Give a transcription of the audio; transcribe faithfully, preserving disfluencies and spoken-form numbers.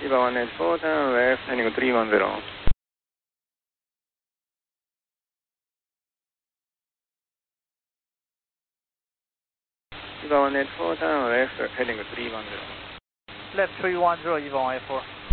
Eva one eight four, turn left, heading three one zero. Eva one eight four, turn left, heading three one zero. Left three one zero, Eva one eight four.